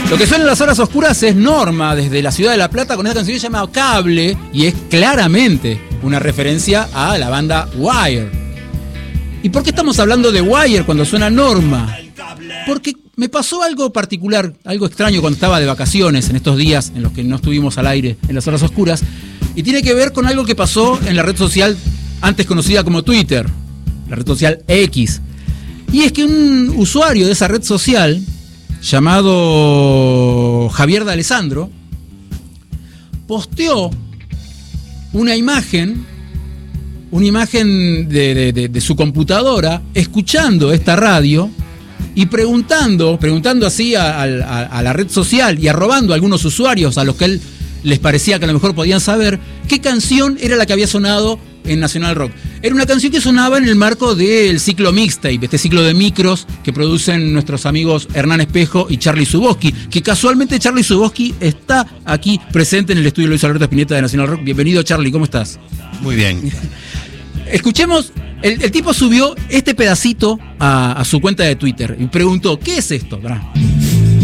Lo que suena en las horas oscuras es Norma, desde la ciudad de La Plata, con esta canción llamada Cable, y es claramente una referencia a la banda Wire. ¿Y por qué estamos hablando de Wire cuando suena Norma? Porque me pasó algo particular, algo extraño cuando estaba de vacaciones en estos días en los que no estuvimos al aire en las horas oscuras, y tiene que ver con algo que pasó en la red social antes conocida como Twitter, la red social X. Y es que un usuario de esa red social, llamado Javier D'Alessandro, posteó una imagen de su computadora escuchando esta radio y preguntando así a la red social y arrobando a algunos usuarios a los que él les parecía que a lo mejor podían saber qué canción era la que había sonado en Nacional Rock. Era una canción que sonaba en el marco del ciclo Mixtape, este ciclo de micros que producen nuestros amigos Hernán Espejo y Charlie Zuboski, que casualmente Charlie Zuboski está aquí presente en el estudio Luis Alberto Spinetta de Nacional Rock. Bienvenido, Charlie, ¿cómo estás? Muy bien. Escuchemos, el tipo subió este pedacito a su cuenta de Twitter y preguntó, ¿qué es esto?